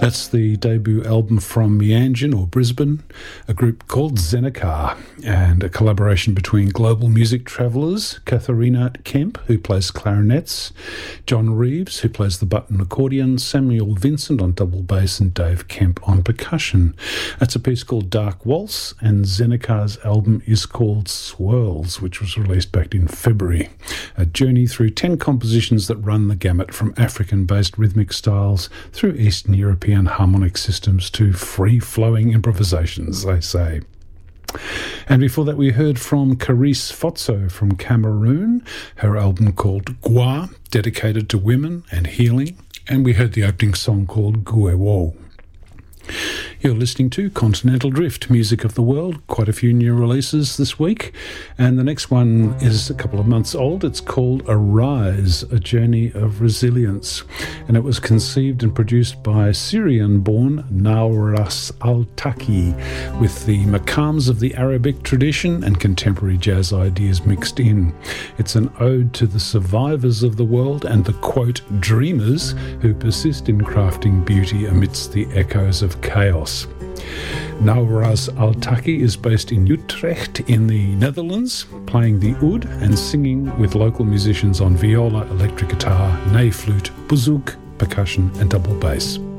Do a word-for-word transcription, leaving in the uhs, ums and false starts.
That's the debut album from Meanjin, or Brisbane, a group called Zenekar, and a collaboration between global music travellers Katharina Kemp, who plays clarinets, John Reeves, who plays the button accordion, Samuel Vincent on double bass, and Dave Kemp on percussion. That's a piece called Dark Waltz, and Zenekar's album is called Swirls, which was released back in February. A journey through ten compositions that run the gamut from African-based rhythmic styles through Eastern European harmonic systems to free-flowing improvisations, they say. And before that, we heard from Carice Fotso from Cameroon, her album called Gua, dedicated to women and healing, and we heard the opening song called Guewo. You're listening to Continental Drift, music of the world. Quite a few new releases this week. And the next one is a couple of months old. It's called Arise, A Journey of Resilience. And it was conceived and produced by Syrian-born Nauras Al-Taki, with the maqams of the Arabic tradition and contemporary jazz ideas mixed in. It's an ode to the survivors of the world and the, quote, dreamers who persist in crafting beauty amidst the echoes of chaos. Nauras Al-Taki is based in Utrecht in the Netherlands, playing the oud and singing with local musicians on viola, electric guitar, ney flute, bouzouki, percussion and double bass.